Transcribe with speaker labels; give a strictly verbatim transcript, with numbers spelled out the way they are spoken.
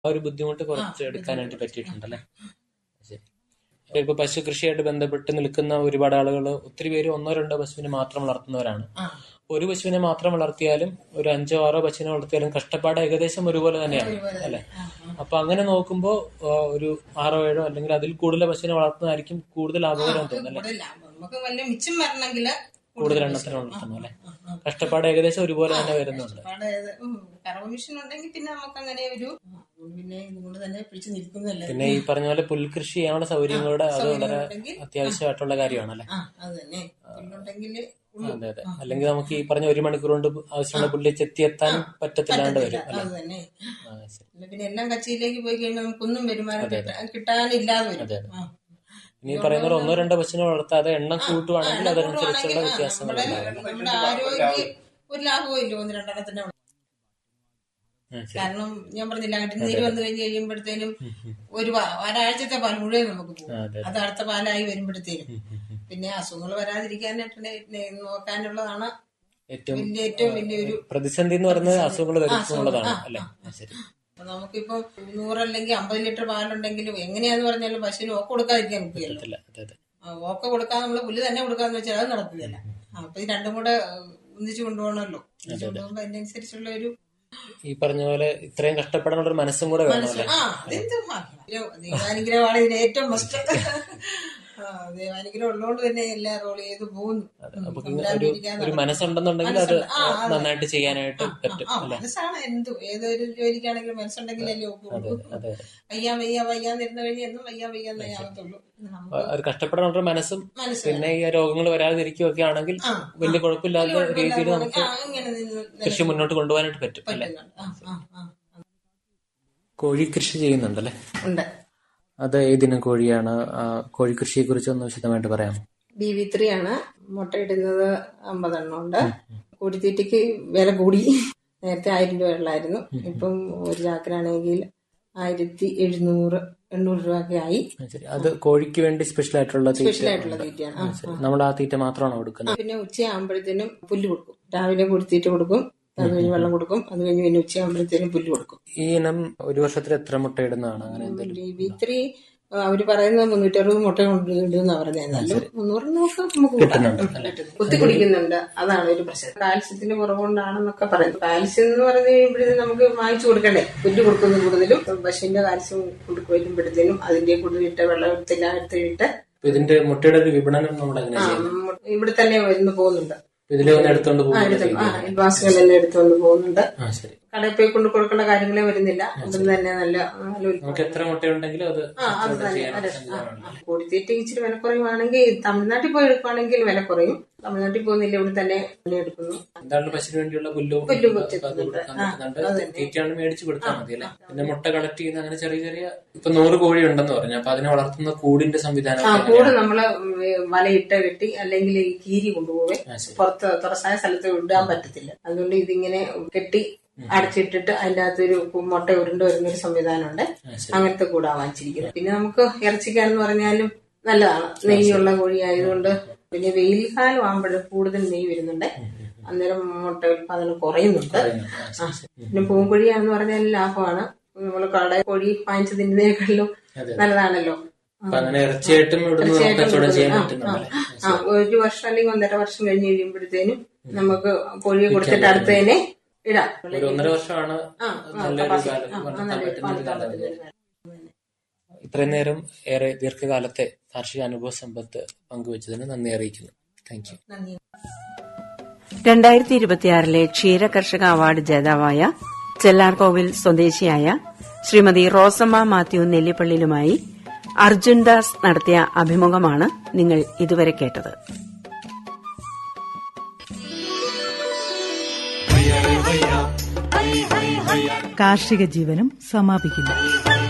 Speaker 1: ആ ഒരു ബുദ്ധിമുട്ട് കുറച്ച് എടുക്കാനായിട്ട് പറ്റിയിട്ടുണ്ടല്ലേ? ശരി. ഇപ്പൊ പശു കൃഷിയായിട്ട് ബന്ധപ്പെട്ട് നിൽക്കുന്ന ഒരുപാട് ആളുകൾ, ഒത്തിരി പേര് ഒന്നോ രണ്ടോ പശുവിനെ മാത്രം വളർത്തുന്നവരാണ്. ഒരു പശുവിനെ മാത്രം വളർത്തിയാലും ഒരു അഞ്ചോ ആറോ പശുവിനെ വളർത്തിയാലും കഷ്ടപ്പാട് ഏകദേശം ഒരുപോലെ തന്നെയാണ് അല്ലെ? അപ്പൊ അങ്ങനെ നോക്കുമ്പോ ഒരു ആറോ ഏഴോ അല്ലെങ്കിൽ അതിൽ കൂടുതൽ പശുവിനെ വളർത്തുന്നതായിരിക്കും കൂടുതൽ ലാഭകരം തോന്നുന്നല്ലേ? കൂടുതൽ എണ്ണത്തിന് വളർത്തണം അല്ലെ? കഷ്ടപ്പാട് ഏകദേശം ഒരുപോലെ തന്നെ വരുന്നുണ്ട്. പിന്നെ ഈ പറഞ്ഞ പോലെ പുൽകൃഷി ചെയ്യാനുള്ള സൗകര്യങ്ങളുടെ അത് വളരെ അത്യാവശ്യമായിട്ടുള്ള കാര്യമാണല്ലേ? അതെ അതെ. അല്ലെങ്കിൽ നമുക്ക് ഈ പറഞ്ഞ ഒരു മണിക്കൂർ കൊണ്ട് ആവശ്യമുള്ള പുല്ല് ചെത്തിയെത്താൻ പറ്റത്തില്ലാണ്ട് വരും അല്ലെ?
Speaker 2: പിന്നെ എല്ലാം കച്ചിയിലേക്ക് പോയി കഴിഞ്ഞാൽ നമുക്കൊന്നും വരുമാനം കിട്ടാനില്ലാതെ വരും.
Speaker 1: ഇനി പറയുന്ന ഒന്നോ രണ്ടോ പശുവിനെ വളർത്താതെ എണ്ണം കൂട്ടുവാണെങ്കിൽ അതനുസരിച്ചുള്ള വ്യത്യാസങ്ങൾ
Speaker 2: നമ്മുടെ ആരോഗ്യം ഒരു ലാഭവും ഇല്ല ഒന്ന് രണ്ടെണ്ണത്തിന്റെ. കാരണം ഞാൻ പറഞ്ഞില്ല, നീര് വന്നു കഴിഞ്ഞ് കഴിയുമ്പോഴത്തേനും ഒരു ഒരാഴ്ചത്തെ പാൽ മുഴുവൻ നമുക്ക് പോകും. അത് അടുത്ത പാലായി വരുമ്പോഴത്തേനും പിന്നെ അസുഖങ്ങൾ വരാതിരിക്കാനായിട്ട് നോക്കാനുള്ളതാണ് വലിയ ഏറ്റവും വലിയൊരു
Speaker 1: പ്രതിസന്ധി എന്ന് പറയുന്നത്. അസുഖങ്ങൾ വരുന്നതാണ് അല്ലെ?
Speaker 2: നമുക്കിപ്പോ നൂറല്ലെങ്കിൽ അമ്പത് ലിറ്റർ പാലുണ്ടെങ്കിലും എങ്ങനെയാന്ന് പറഞ്ഞാലും പശുവിന് ഓക്ക കൊടുക്കാതിരിക്കാൻ പറ്റില്ല. ഓക്ക കൊടുക്കാതെ നമ്മള് പുല്ല് തന്നെ കൊടുക്കാന്ന് വെച്ചാൽ അത് നടക്കുകയല്ല. അപ്പൊ ഇത് രണ്ടും കൂടെ ഒന്നിച്ചു കൊണ്ടുപോകണമല്ലോ. കൊണ്ടുപോകുമ്പോ അതിനനുസരിച്ചുള്ള ഒരു
Speaker 1: ഈ പറഞ്ഞ പോലെ ഇത്രയും കഷ്ടപ്പെടാനുള്ള ഒരു മനസ്സും കൂടെ വേണമല്ലോ.
Speaker 2: ദൈവാനുഗ്രഹമാണ് ഇതിന് ഏറ്റവും മസ്റ്റ്. ദൈവാനുഗ്രഹം ഉള്ളതുകൊണ്ട് തന്നെ എല്ലാ റോൾ ചെയ്ത് പോകുന്നു.
Speaker 1: ഒരു മനസ്സുണ്ടെന്നുണ്ടെങ്കിൽ അത് നന്നായിട്ട് ചെയ്യാനായിട്ട് പറ്റും.
Speaker 2: മനസ്സാണ് എന്തും, ഏതൊരു ജോലിക്കാണെങ്കിലും മനസ്സുണ്ടെങ്കിലല്ലേ ഒക്കുള്ളൂ. വയ്യാ വയ്യ വയ്യാന്നിരുന്ന കഴിഞ്ഞാൽ എന്നും വയ്യാ വയ്യാന്നേ ആകത്തുള്ളൂ.
Speaker 1: ഒരു കഷ്ടപ്പെടാനുള്ള മനസ്സും പിന്നെ ഈ രോഗങ്ങൾ വരാതിരിക്കുകയൊക്കെ ആണെങ്കിൽ വലിയ കുഴപ്പമില്ലാത്ത രീതിയിൽ നമുക്ക് കൃഷി മുന്നോട്ട് കൊണ്ടുപോകാനായിട്ട് പറ്റും അല്ലെ? കോഴി കൃഷി ചെയ്യുന്നുണ്ടല്ലേ? അത് ഏതിനം കോഴിയാണ്? കോഴിക്കൃഷിയെ കുറിച്ച് ഒന്ന് വിശദമായിട്ട് പറയാമോ?
Speaker 2: ബി വി ത്രീ ആണ്. മുട്ടയിടുന്നത് അമ്പതെണ്ണം ഉണ്ട്. കോഴിത്തീറ്റയ്ക്ക് വില കൂടി. നേരത്തെ ആയിരം രൂപ ഉള്ളായിരുന്നു. ഇപ്പം ഒരു ചാക്കിനാണെങ്കിൽ ആയിരത്തി എഴുന്നൂറ് എണ്ണൂറ് രൂപയൊക്കെ ആയി.
Speaker 1: അത് കോഴിക്ക് വേണ്ടി സ്പെഷ്യൽ ആയിട്ടുള്ള
Speaker 2: സ്പെഷ്യൽ ആയിട്ടുള്ള തീറ്റയാണ്.
Speaker 1: നമ്മൾ ആ തീറ്റ മാത്രമാണോ കൊടുക്കുന്നത്?
Speaker 2: പിന്നെ ഉച്ചയാകുമ്പോഴത്തേനും പുല്ല് കൊടുക്കും. രാവിലെ കോഴിത്തീറ്റ കൊടുക്കും, അത് കഴിഞ്ഞ് വെള്ളം കൊടുക്കും, അത് കഴിഞ്ഞ് പിന്നെ ഉച്ചയാകുമ്പോഴത്തേനും പുല്ല് കൊടുക്കും.
Speaker 1: ഈ ഇനം ഒരു വർഷത്തിൽ എത്ര മുട്ട ഇടുന്നതാണ്? അങ്ങനെ
Speaker 2: ബി വി ത്രീ അവര് പറയുന്നത് മുന്നൂറ്റി അറുപത് മുട്ട കൊണ്ടിടുന്ന പറഞ്ഞാലും മുന്നൂറിനൊക്കെ നമുക്ക് കുത്തി കുടിക്കുന്നുണ്ട്. അതാണ് ഒരു പ്രശ്നം. കാൽസ്യത്തിന് കുറവുകൊണ്ടാണെന്നൊക്കെ പറയുന്നത്. കാൽസ്യം എന്ന് പറഞ്ഞു കഴിയുമ്പോഴത്തേനും നമുക്ക് വാങ്ങിച്ചു കൊടുക്കണ്ടേ? പുല്ല് കൊടുക്കുന്ന കൂടുതലും പശുവിന്റെ കാൽസ്യം കൊടുക്കും വരുമ്പോഴത്തേനും അതിന്റെ കൂടുതലിട്ട് വെള്ളം എടുത്തില്ല എടുത്തിട്ട്
Speaker 1: ഇതിന്റെ മുട്ടയുടെ വിപണനം
Speaker 2: ഇവിടെ തന്നെ വരുന്നു പോകുന്നുണ്ട്.
Speaker 1: എടുത്തോണ്ട്
Speaker 2: വാസുകളെല്ലാം എടുത്തുകൊണ്ട് പോകുന്നുണ്ട്. കടയിൽ പോയി കൊണ്ട് കൊടുക്കേണ്ട കാര്യങ്ങളെ വരുന്നില്ല. അതിന് തന്നെ നല്ല
Speaker 1: എത്ര മുട്ടയുണ്ടെങ്കിലും അത്
Speaker 2: കോഴിത്തീറ്റ ഇച്ചിരി വില കുറയുവാണെങ്കിൽ തമിഴ്നാട്ടിൽ പോയി എടുക്കുവാണെങ്കിൽ വില കുറയും. തമിഴ്നാട്ടിൽ പോകുന്നില്ല, ഇവിടെ തന്നെ എടുക്കുന്നു.
Speaker 1: എന്താണ് പശുവിന് വേണ്ടിയുള്ള പുല്ലും തീറ്റയാണ് മേടിച്ചു കൊടുത്താൽ മതി അല്ലെ? പിന്നെ മുട്ട കളക്ട് ചെയ്യുന്ന അങ്ങനെ ചെറിയ ചെറിയ ഇപ്പൊ നൂറ് കോഴി ഉണ്ടെന്ന് പറഞ്ഞു. അപ്പൊ അതിനെ വളർത്തുന്ന കൂടിന്റെ സംവിധാനം
Speaker 2: കൂട് നമ്മള് വലയിട്ട് കെട്ടി അല്ലെങ്കിൽ ഈ കീരി കൊണ്ടുപോവേ പുറത്ത് തുറസായ സ്ഥലത്ത് ഇടാൻ പറ്റത്തില്ല. അതുകൊണ്ട് ഇതിങ്ങനെ കെട്ടി അടച്ചിട്ടിട്ട് അതിന്റെ അകത്തൊരു മുട്ട ഉരുണ്ട് വരുന്നൊരു സംവിധാനമുണ്ട്. അങ്ങനത്തെ കൂടാ വാങ്ങിച്ചിരിക്കുന്നത്. പിന്നെ നമുക്ക് ഇറച്ചിക്കാന്ന് പറഞ്ഞാലും നല്ലതാണ്. നെയ്യുള്ള കോഴി ആയതുകൊണ്ട്. പിന്നെ വെയിൽ കാലം ആകുമ്പോഴും കൂടുതൽ നെയ്യ് വരുന്നുണ്ട്. അന്നേരം മുട്ട ഉൽപാദനം കുറയുന്നുണ്ട്. പിന്നെ പൂങ്കോഴിയാന്ന് പറഞ്ഞാൽ ലാഭമാണ്. നമ്മള് കട കോഴി വാങ്ങിച്ചു തിന്നുന്നതിനേക്കാളും നല്ലതാണല്ലോ. ആ ഒരു വർഷം അല്ലെങ്കിൽ ഒന്നര വർഷം കഴിഞ്ഞ് കഴിയുമ്പോഴത്തേനും നമുക്ക് കോഴിയെ കൊടുത്തിട്ട് അടുത്തതിനെ ഇടാം.
Speaker 1: ഒന്നര വർഷമാണ്. ഇത്രയും നേരം ഏറെ ദീർഘകാലത്തെ കാർഷിക അനുഭവ സമ്പത്ത് പങ്കുവച്ചതിന് നന്ദി അറിയിക്കുന്നു. Thank you.
Speaker 3: രണ്ടായിരത്തി ഇരുപത്തിയാറിലെ ക്ഷീര കർഷക അവാർഡ് ജേതാവായ ചെല്ലാർകോവിൽ സ്വദേശിയായ ശ്രീമതി റോസമ്മ മാത്യു നെല്ലിപ്പള്ളിയിലുമായി അർജുൻ ദാസ് നടത്തിയ അഭിമുഖമാണ് നിങ്ങൾ ഇതുവരെ കേട്ടത്.
Speaker 4: കാർഷിക ജീവനം സമാപിക്കുന്നു.